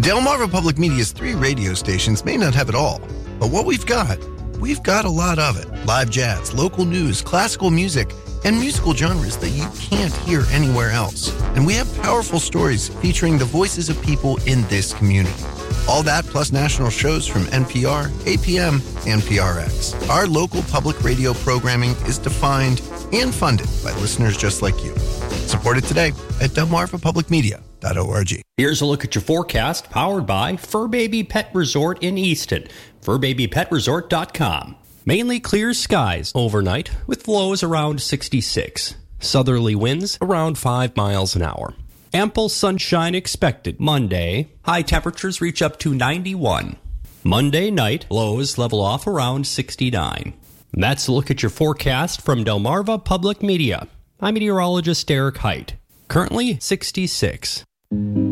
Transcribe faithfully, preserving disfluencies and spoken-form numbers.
Delmarva Public Media's three radio stations may not have it all, but what we've got, we've got a lot of it. Live jazz, local news, classical music, and musical genres that you can't hear anywhere else. And we have powerful stories featuring the voices of people in this community. All that plus national shows from N P R, A P M, and P R X. Our local public radio programming is defined and funded by listeners just like you. Support it today at delmarva public media dot org. Here's a look at your forecast, powered by Fur Baby Pet Resort in Easton. fur baby pet resort dot com. Mainly clear skies overnight with lows around sixty-six. Southerly winds around five miles an hour. Ample sunshine expected Monday. High temperatures reach up to ninety-one. Monday night, lows level off around sixty-nine. And that's a look at your forecast from Delmarva Public Media. I'm meteorologist Derek Height. Currently sixty-six.